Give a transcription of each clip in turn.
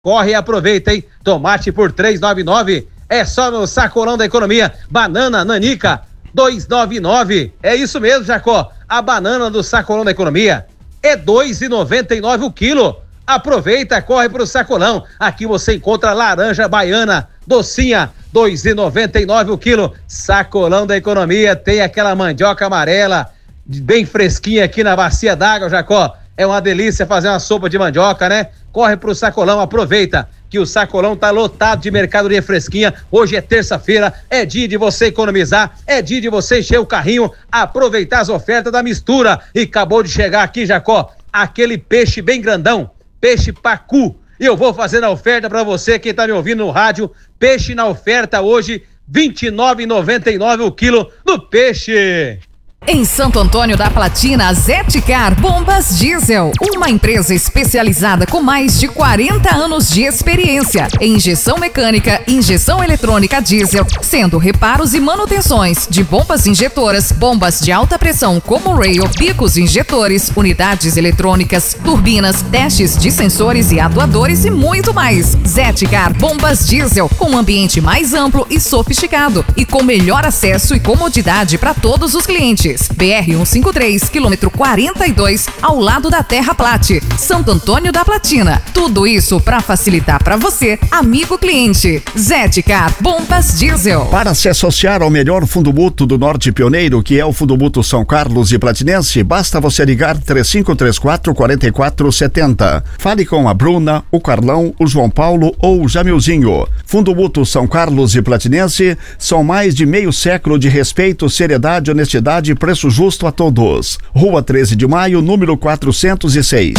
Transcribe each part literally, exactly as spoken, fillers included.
Corre e aproveita, hein? Tomate por três reais e noventa e nove centavos. É só no Sacolão da Economia. Banana nanica, dois reais e noventa e nove centavos. É isso mesmo, Jacó. A banana do Sacolão da Economia é dois reais e noventa e nove centavos o quilo. Aproveita, corre pro Sacolão. Aqui você encontra laranja baiana, docinha, dois reais e noventa e nove centavos o quilo. Sacolão da Economia tem aquela mandioca amarela, bem fresquinha aqui na bacia d'água, Jacó. É uma delícia fazer uma sopa de mandioca, né? Corre pro Sacolão, aproveita que o Sacolão tá lotado de mercadoria fresquinha. Hoje é terça-feira, é dia de você economizar, é dia de você encher o carrinho, aproveitar as ofertas da mistura. E acabou de chegar aqui, Jacó, aquele peixe bem grandão, peixe pacu. E eu vou fazer a oferta para você, quem tá me ouvindo no rádio. Peixe na oferta hoje, vinte e nove reais e noventa e nove centavos o quilo do peixe. Em Santo Antônio da Platina, Zeticar Bombas Diesel, uma empresa especializada com mais de quarenta anos de experiência em injeção mecânica, injeção eletrônica diesel, sendo reparos e manutenções de bombas injetoras, bombas de alta pressão como rail, bicos injetores, unidades eletrônicas, turbinas, testes de sensores e atuadores e muito mais. Zeticar Bombas Diesel, com um ambiente mais amplo e sofisticado e com melhor acesso e comodidade para todos os clientes. B R cento e cinquenta e três, quilômetro quarenta e dois, ao lado da Terra Plate, Santo Antônio da Platina. Tudo isso para facilitar para você, amigo cliente. Zeticar Bombas Diesel. Para se associar ao melhor fundo mútuo do Norte Pioneiro, que é o Fundo Mútuo São Carlos e Platinense, basta você ligar três cinco três quatro, quatro quatro sete zero. Fale com a Bruna, o Carlão, o João Paulo ou o Jamilzinho. Fundo Mútuo São Carlos e Platinense são mais de meio século de respeito, seriedade, honestidade e preço justo a todos. Rua treze de maio, número quatrocentos e seis.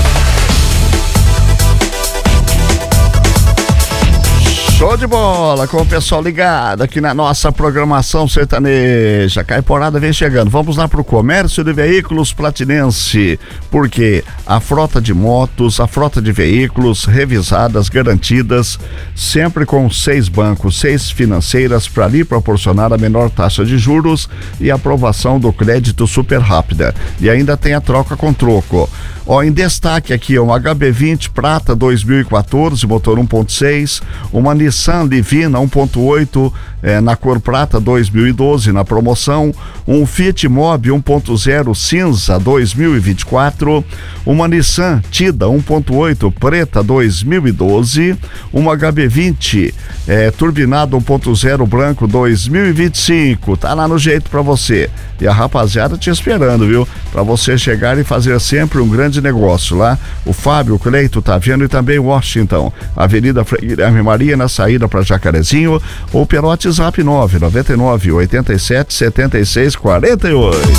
Show de bola, com o pessoal ligado aqui na nossa programação sertaneja. Caiporada vem chegando. Vamos lá pro comércio de veículos platinense, porque a frota de motos, a frota de veículos revisadas, garantidas, sempre com seis bancos, seis financeiras para lhe proporcionar a menor taxa de juros e aprovação do crédito super rápida. E ainda tem a troca com troco. Ó, em destaque aqui, um H B vinte Prata dois mil e quatorze, motor um ponto seis, uma Nissan Livina um ponto oito, eh, na cor prata dois mil e doze, na promoção, um Fiat Mobi um ponto zero cinza dois mil e vinte e quatro, uma Nissan Tida um ponto oito preta dois mil e doze, uma H B vinte eh, turbinado um ponto zero branco dois mil e vinte e cinco, tá lá no jeito pra você. E a rapaziada te esperando, viu? Pra você chegar e fazer sempre um grande negócio lá. O Fábio, o Cleito, tá vendo, e também o Washington, Avenida Frei Guilherme Maria, na saída para Jacarezinho, ou pelo WhatsApp nove nove nove, oito sete, sete seis quatro oito.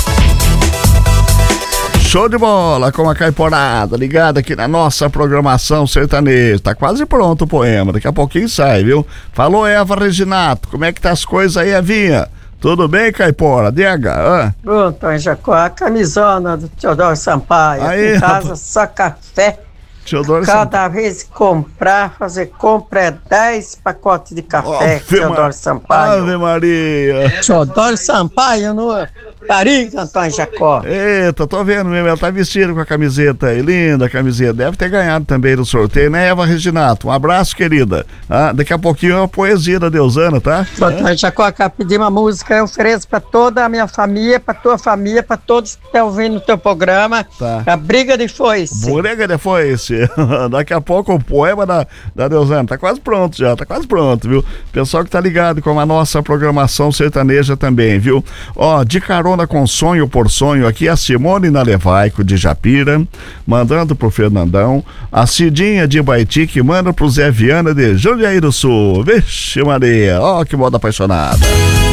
Show de bola com a Caiporada, ligada aqui na nossa programação sertaneja. Tá quase pronto o poema, daqui a pouquinho sai, viu? Falou, Eva Reginato, como é que tá as coisas aí, Evinha? Tudo bem, Caipora? D H? Ah? Pronto, Jacó, a camisona do Teodoro Sampaio. Aí, aqui em casa, só café. Teodoro Cada Sampaio. vez que comprar, fazer compra é dez pacotes de café, Ave Teodoro Ma- Sampaio. Ave Maria. Teodoro Sampaio no Paris, Antônio Jacó. Eita, tô vendo mesmo, ela tá vestida com a camiseta aí, linda a camiseta, deve ter ganhado também no sorteio, né, Eva Reginato? Um abraço, querida. Ah, daqui a pouquinho é uma poesia da Deusana, tá? Antônio Jacó, quero pedir uma música, eu ofereço pra toda a minha família, pra tua família, pra todos que estão ouvindo o teu programa. Tá. A Briga de Foice. Burega de Foice. Daqui a pouco o poema da, da Deusana tá quase pronto já, tá quase pronto, viu? Pessoal que tá ligado com a nossa programação sertaneja também, viu? Ó, de carona com sonho por sonho aqui, a Simone Nalevaico de Japira, mandando pro Fernandão, a Cidinha de Baiti que manda pro Zé Viana de Jundiaí do Sul. Vixe Maria, ó que moda apaixonada.